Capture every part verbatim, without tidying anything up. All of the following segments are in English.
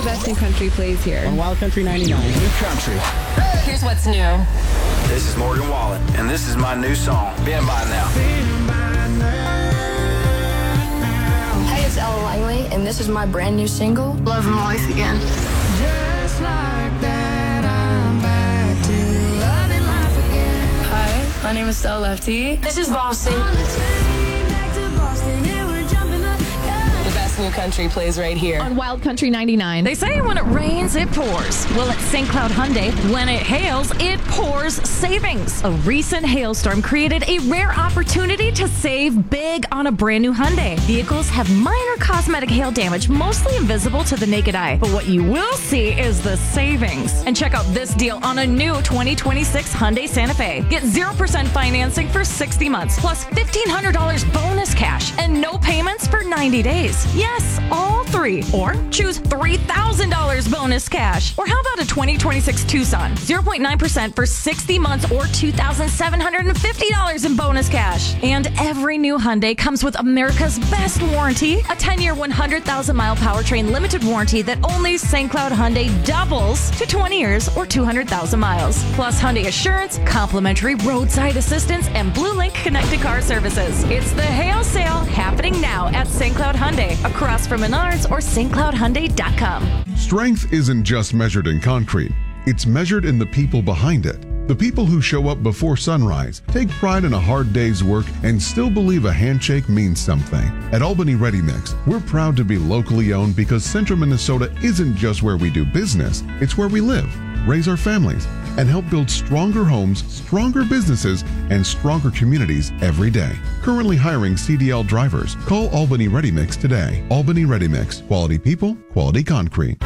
best new country plays here. On Wild Country ninety-nine. New country. Here's what's new. This is Morgan Wallen, and this is my new song, Been By Now. Hey, it's Ella Langley, and this is my brand new single, Love My Life Again. Just like that, I'm back to loving life again. Hi, my name is Stella Lefty. This is Boston. The best new country plays right here. On Wild Country ninety-nine. They say when it rains, it pours. Well, at Saint Cloud Hyundai, when it hails, it pours savings. A recent hailstorm created a rare opportunity to save big on a brand new Hyundai. Vehicles have minor cosmetic hail damage, mostly invisible to the naked eye. But what you will see is the savings. And check out this deal on a new twenty twenty-six Hyundai Santa Fe. Get zero percent financing for sixty months, plus fifteen hundred dollars bonus cash, and no payments for ninety days. Yes, all three. Or choose three thousand dollars bonus cash. Or how about a twenty twenty-six Tucson? zero point nine percent for sixty months or two thousand seven hundred fifty dollars in bonus cash. And every new Hyundai comes with America's best warranty, a ten-year, one hundred thousand mile powertrain limited warranty that only Saint Cloud Hyundai doubles to twenty years or two hundred thousand miles. Plus Hyundai Assurance, complimentary roadside assistance, and Blue Link connected car services. It's the hail sale happening now at Saint Cloud Hyundai, across from Menards or S T Cloud Hyundai dot com. Strength isn't just measured in concrete. It's measured in the people behind it. The people who show up before sunrise, take pride in a hard day's work, and still believe a handshake means something. At Albany Ready Mix, we're proud to be locally owned because Central Minnesota isn't just where we do business, it's where we live, raise our families, and help build stronger homes, stronger businesses, and stronger communities every day. Currently hiring C D L drivers. Call Albany Ready Mix today. Albany Ready Mix. Quality people, quality concrete.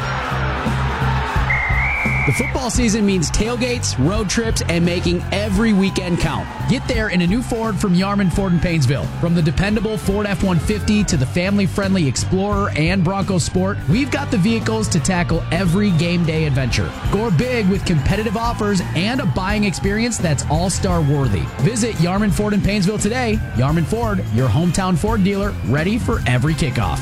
The football season means tailgates, road trips, and making every weekend count. Get there in a new Ford from Yarman Ford in Painesville. From the dependable Ford F one fifty to the family-friendly Explorer and Bronco Sport, we've got the vehicles to tackle every game day adventure. Score big with competitive offers and a buying experience that's all-star worthy. Visit Yarman Ford in Painesville today. Yarman Ford, your hometown Ford dealer, ready for every kickoff.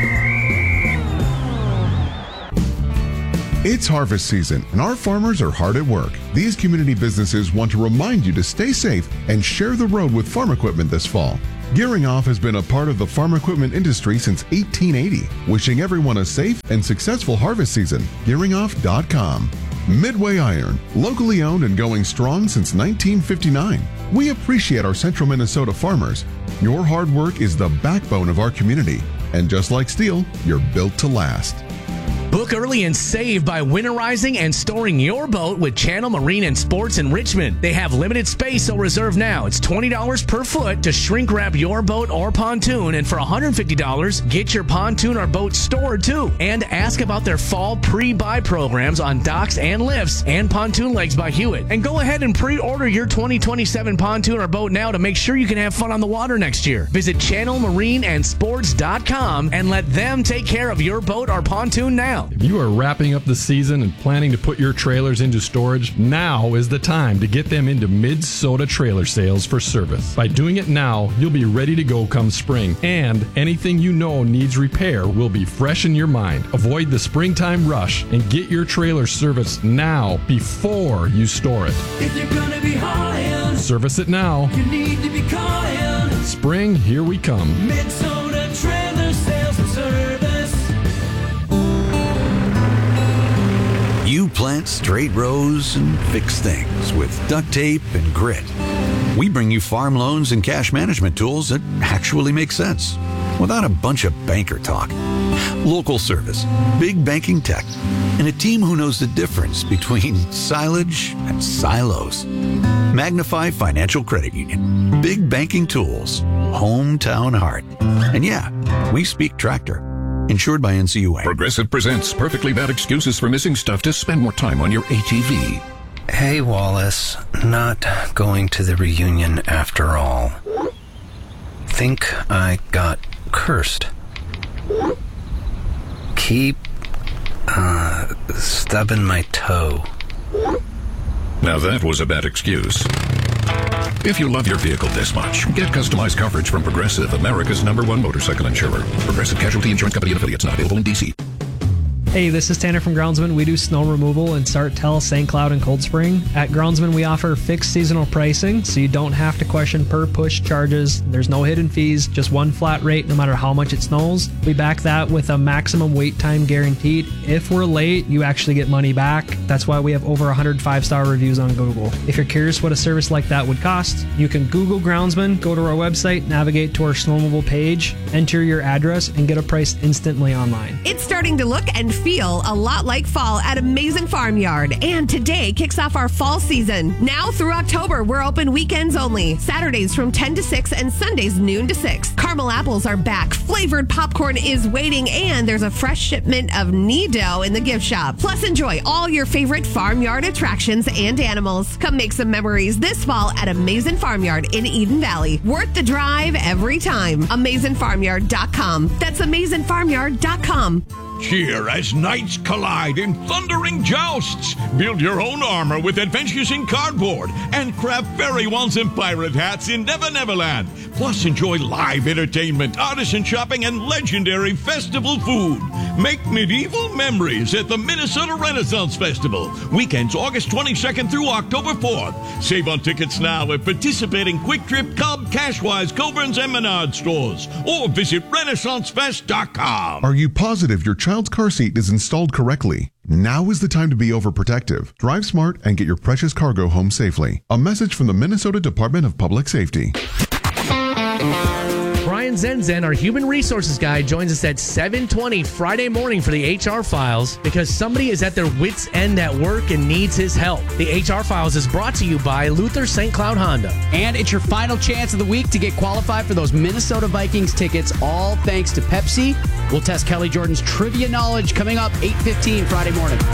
It's harvest season, and our farmers are hard at work. These community businesses want to remind you to stay safe and share the road with farm equipment this fall. Gearing Off has been a part of the farm equipment industry since eighteen eighty. Wishing everyone a safe and successful harvest season. Gearing Off dot com. Midway Iron, locally owned and going strong since nineteen fifty-nine. We appreciate our Central Minnesota farmers. Your hard work is the backbone of our community. And just like steel, you're built to last. Book early and save by winterizing and storing your boat with Channel Marine and Sports in Richmond. They have limited space, so reserve now. It's twenty dollars per foot to shrink wrap your boat or pontoon, and for one hundred fifty dollars, get your pontoon or boat stored too. And ask about their fall pre-buy programs on docks and lifts and pontoon legs by Hewitt. And go ahead and pre-order your twenty twenty-seven pontoon or boat now to make sure you can have fun on the water next year. Visit channel marine and sports dot com and let them take care of your boat or pontoon now. If you are wrapping up the season and planning to put your trailers into storage, now is the time to get them into Mid-Sota Trailer Sales for service. By doing it now, you'll be ready to go come spring, and anything you know needs repair will be fresh in your mind. Avoid the springtime rush and get your trailer serviced now before you store it. If you're gonna be hauling, service it now. You need to be calling. Spring, here we come. Mid-Sota Trailer Sales and Service. You plant straight rows and fix things with duct tape and grit. We bring you farm loans and cash management tools that actually make sense without a bunch of banker talk. Local service, big banking tech, and a team who knows the difference between silage and silos. Magnify Financial Credit Union. Big banking tools. Hometown heart. And yeah, we speak tractor. Insured by N C U A. Progressive presents Perfectly Bad Excuses for Missing Stuff to Spend More Time on Your A T V. Hey, Wallace. Not going to the reunion after all. Think I got cursed. Keep, uh, stubbing my toe. Now that was a bad excuse. If you love your vehicle this much, get customized coverage from Progressive, America's number one motorcycle insurer. Progressive Casualty Insurance Company and affiliates, not available in D C. Hey, this is Tanner from Groundsman. We do snow removal in Sartell, Saint Cloud, and Cold Spring. At Groundsman, we offer fixed seasonal pricing, so you don't have to question per push charges. There's no hidden fees, just one flat rate no matter how much it snows. We back that with a maximum wait time guaranteed. If we're late, you actually get money back. That's why we have over one hundred five-star reviews on Google. If you're curious what a service like that would cost, you can Google Groundsman, go to our website, navigate to our snow removal page, enter your address, and get a price instantly online. It's starting to look and feel a lot like fall at Amazing Farmyard, and today kicks off our fall season. Now through October, we're open weekends only. Saturdays from ten to six and Sundays noon to six. Caramel apples are back, flavored popcorn is waiting, and there's a fresh shipment of knee dough in the gift shop. Plus, enjoy all your favorite farmyard attractions and animals. Come make some memories this fall at Amazing Farmyard in Eden Valley. Worth the drive every time. amazing farmyard dot com. That's amazing farmyard dot com. Cheer as knights collide in thundering jousts. Build your own armor with Adventures in Cardboard and craft fairy wands and pirate hats in Never Neverland. Plus, enjoy live entertainment, artisan shopping, and legendary festival food. Make medieval memories at the Minnesota Renaissance Festival. Weekends August twenty-second through October fourth. Save on tickets now at participating Quick Trip, Cub, Cashwise, Coburn's, and Menard stores. Or visit renaissance fest dot com. Are you positive your child's car seat is installed correctly? Now is the time to be overprotective. Drive smart and get your precious cargo home safely. A message from the Minnesota Department of Public Safety. Brian Zenzen, our human resources guy, joins us at seven twenty Friday morning for the H R Files because somebody is at their wits' end at work and needs his help. The H R Files is brought to you by Luther Saint Cloud Honda. And it's your final chance of the week to get qualified for those Minnesota Vikings tickets, all thanks to Pepsi. We'll test Kelly Jordan's trivia knowledge coming up eight fifteen Friday morning.